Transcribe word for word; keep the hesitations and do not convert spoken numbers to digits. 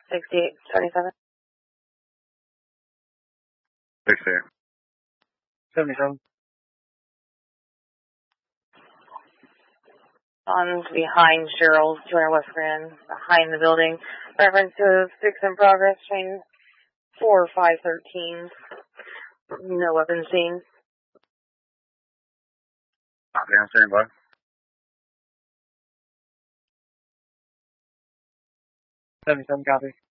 sixty-eight seventy-seven. sixty-eight. seventy-seven. On behind Cheryl's, two hundred West Grand, behind the building. Reference to six in progress, train four five thirteen. No weapon seen. Down standby. seventy-seven copy.